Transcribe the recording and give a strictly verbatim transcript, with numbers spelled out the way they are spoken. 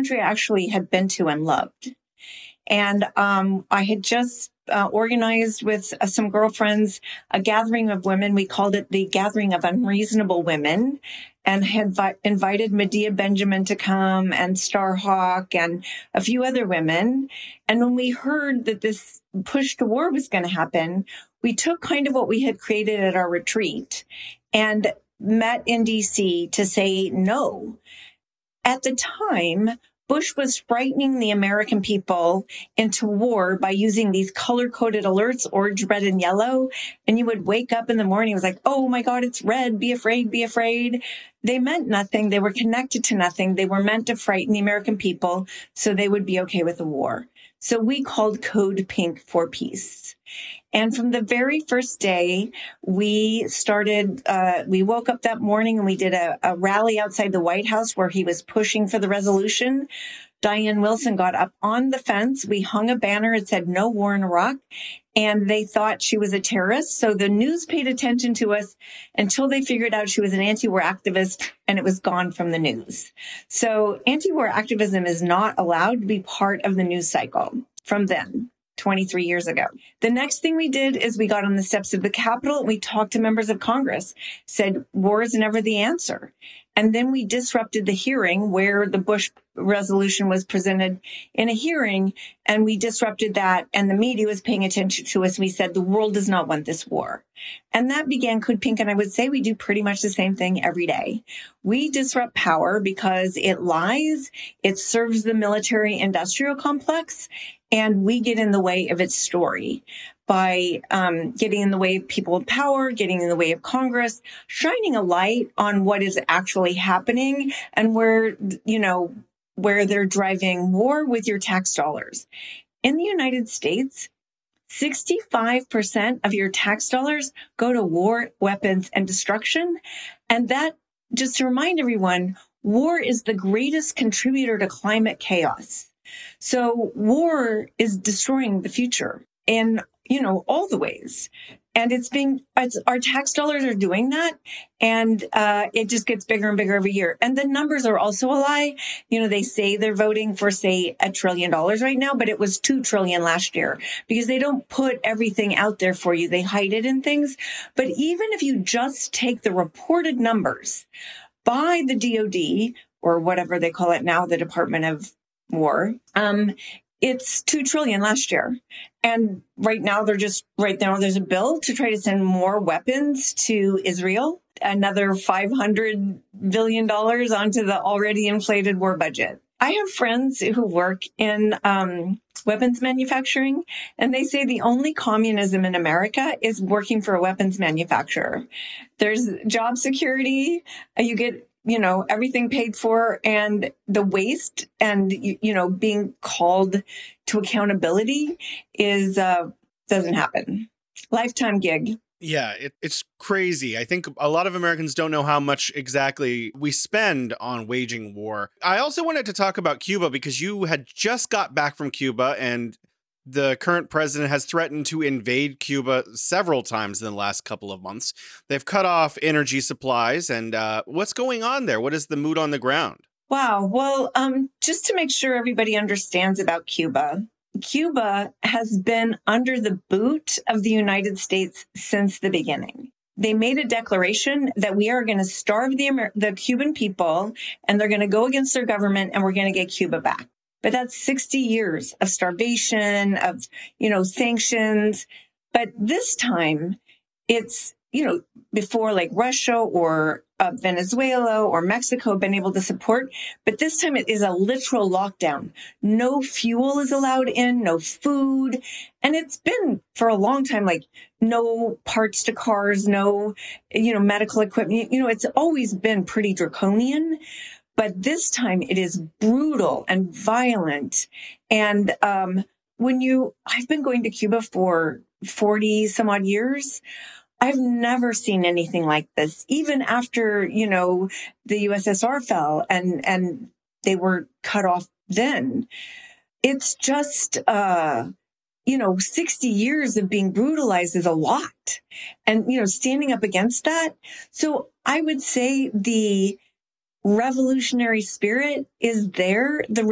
country I actually had been to and loved. And um, I had just uh, organized with uh, some girlfriends a gathering of women. We called it the Gathering of Unreasonable Women, and had vi- invited Medea Benjamin to come, and Starhawk, and a few other women. And when we heard that this push to war was going to happen, we took kind of what we had created at our retreat and met in D C to say no. At the time, Bush was frightening the American people into war by using these color-coded alerts, orange, red, and yellow. And you would wake up in the morning, it was like, oh my God, it's red. Be afraid, be afraid. They meant nothing. They were connected to nothing. They were meant to frighten the American people so they would be okay with the war. So we called Code Pink for peace. And from the very first day, we started, uh, we woke up that morning and we did a, a rally outside the White House where he was pushing for the resolution. Diane Wilson got up on the fence. We hung a banner. It said no war in Iraq. And they thought she was a terrorist. So the news paid attention to us until they figured out she was an anti-war activist, and it was gone from the news. So anti-war activism is not allowed to be part of the news cycle from then. twenty-three years ago. The next thing we did is we got on the steps of the Capitol and we talked to members of Congress, said war is never the answer. And then we disrupted the hearing where the Bush resolution was presented in a hearing, and we disrupted that, and the media was paying attention to us. We said the world does not want this war. And that began Code Pink, and I would say we do pretty much the same thing every day. We disrupt power because it lies, it serves the military industrial complex, and we get in the way of its story by um, getting in the way of people in power, getting in the way of Congress, shining a light on what is actually happening and where, you know, where they're driving war with your tax dollars. In the United States, sixty-five percent of your tax dollars go to war, weapons, and destruction. And that, just to remind everyone, war is the greatest contributor to climate chaos. So war is destroying the future in, you know, all the ways. And it's being, it's, our tax dollars are doing that. And uh, it just gets bigger and bigger every year. And the numbers are also a lie. You know, they say they're voting for, say, a trillion dollars right now, but it was two trillion last year because they don't put everything out there for you. They hide it in things. But even if you just take the reported numbers by the D O D, or whatever they call it now, the Department of War, um, it's two trillion last year. And right now they're just, right now there's a bill to try to send more weapons to Israel, another five hundred billion dollars onto the already inflated war budget. I have friends who work in um, weapons manufacturing, and they say the only communism in America is working for a weapons manufacturer. There's job security. You get, you know, everything paid for, and the waste and, you, you know, being called to accountability is, uh, doesn't happen. Lifetime gig. Yeah, it, it's crazy. I think a lot of Americans don't know how much exactly we spend on waging war. I also wanted to talk about Cuba because you had just got back from Cuba, and the current president has threatened to invade Cuba several times in the last couple of months. They've cut off energy supplies. And uh, what's going on there? What is the mood on the ground? Wow. Well, um, just to make sure everybody understands about Cuba, Cuba has been under the boot of the United States since the beginning. They made a declaration that we are going to starve the, Amer- the Cuban people, and they're going to go against their government, and we're going to get Cuba back. But that's sixty years of starvation, of, you know, sanctions. But this time it's, you know, before like Russia or uh, Venezuela or Mexico have been able to support. But this time it is a literal lockdown. No fuel is allowed in, no food. And it's been for a long time, like no parts to cars, no, you know, medical equipment. You know, it's always been pretty draconian. But this time it is brutal and violent. And um, when you, I've been going to Cuba for forty some odd years. I've never seen anything like this, even after, you know, the U S S R fell and, and they were cut off then. It's just, uh, you know, sixty years of being brutalized is a lot. And, you know, standing up against that. So I would say the revolutionary spirit is there. The